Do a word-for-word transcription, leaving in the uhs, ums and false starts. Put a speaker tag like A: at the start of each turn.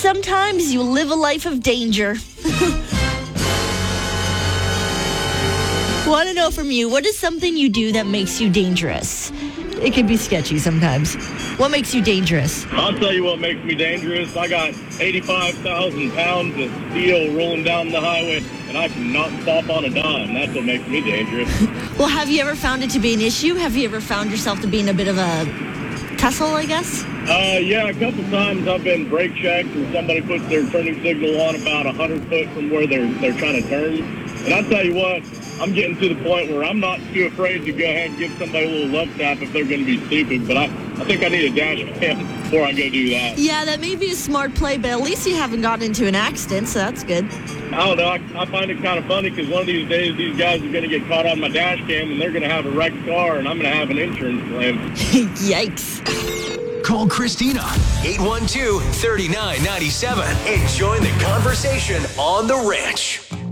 A: Sometimes you live a life of danger. Want to know from you, what is something you do that makes you dangerous? It can be sketchy sometimes. What makes you dangerous?
B: I'll tell you what makes me dangerous. I got eighty-five thousand pounds of steel rolling down the highway, and I cannot stop on a dime. That's what makes me dangerous.
A: Well, have you ever found it to be an issue? Have you ever found yourself to be in a bit of a tussle, I guess?
B: Uh, yeah, a couple times I've been brake checked, and somebody puts their turning signal on about one hundred foot from where they're, they're trying to turn. And I'll tell you what, I'm getting to the point where I'm not too afraid to go ahead and give somebody a little love tap if they're going to be stupid, but I, I think I need a dash cam before I go do that.
A: Yeah, that may be a smart play, but at least you haven't gotten into an accident, so that's good.
B: I don't know. I, I find it kind of funny because one of these days these guys are going to get caught on my dash cam and they're going to have a wrecked car and I'm going to have an insurance claim.
A: Yikes.
C: Call Christina, eight one two, three nine nine seven, and join the conversation on The Ranch.